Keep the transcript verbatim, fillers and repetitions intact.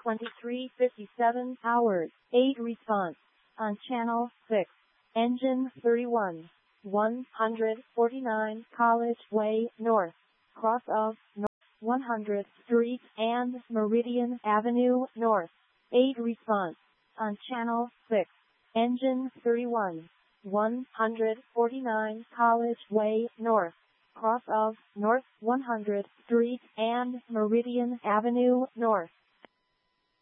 twenty-three fifty-seven hours, eight response. On channel six. Engine thirty-one. one forty-nine College Way North. Cross of North one hundredth Street and Meridian Avenue North. eight response. On channel six. Engine thirty-one. one forty-nine College Way North. Cross of North one hundredth Street and Meridian Avenue North.